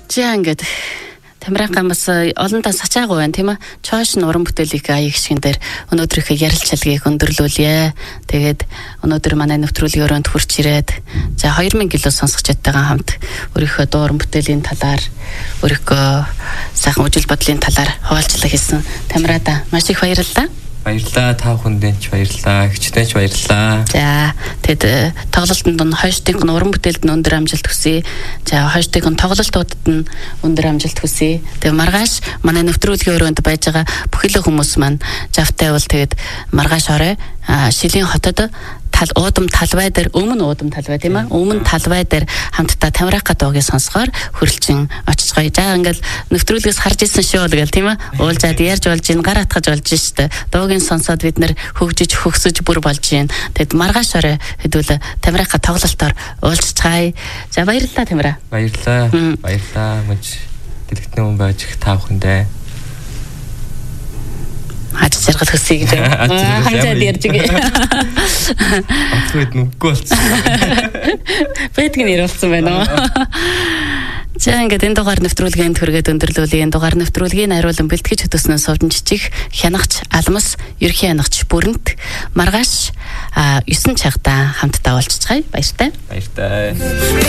За ингээд Тамираагаа бас олондоо сачаагүй байна тийм ээ. Чоош нь уран бүтээлийг аяг гişгэн дээр өнөөдрийнхээ ярилцлагыг өндөрлүүлье. Тэгээд өнөөдөр манай нэвтрүүлгийн өрөөнд хурч ирээд за 2000 кг сонсогчдтойгоо хамт өөрийнхөө дуу уран бүтээлийн талаар өөрийнхөө сайхан үжил бодлын талаар хуваалцлага хийсэн Тамираада маш их баярлалаа. Баярлалаа та бүхэндээ ч баярлалаа, хичнээн ч баярлалаа. За тэгэд тоглолтод нь хойштын уран бүтээлд нь өндөр амжилт хүсье. За хойштын тоглолтуудад нь өндөр амжилт хүсье. Тэгээ маргааш манай нэвтрүүлгийн өрөөнд байж байгаа бүхэл хүмүүс маань завтай бол тэгэд маргааш орой Шилийн хотод уудам талбай дээр өмнө уудам талбай тийм ээ өмнө талбай дээр хамтдаа Тамираага дуугийн сонсгоор хөрөлчин очицгоё. За ингээл нэвтрүүлгээс харж ирсэн шүү гэл тийм ээ уулзаад ярьж болж ин гар атгаж болж штэ дуугийн сонсоод бид нэр хөгжиж хөгсөж бүр болж байна. Тэгэд маргааш орой хэдүүл Тамираага тоглолтоор уулзцгаая. За баярлалаа Тамираа. Баярлалаа. Баярлалаа мөч дэлгэцэн хүн байж их та бүхэндээ Аж жаргал хөсөй гэж хангаад ярьж гээ. Атгүйд нүггүй болсон. Бэтг нэр болсон байна уу? За ингээд энэ дугаар нэвтрүүлгийн төргээд өндөрлүүлээ. Энэ дугаар нэвтрүүлгийн хариулан бэлтгэж хөтөснөө сувдан жижиг хянагч алмас ерхий хянагч бүрэнт маргааш 9 цагта хамтдаа уулзцгаая. Баяртай. Баяртай.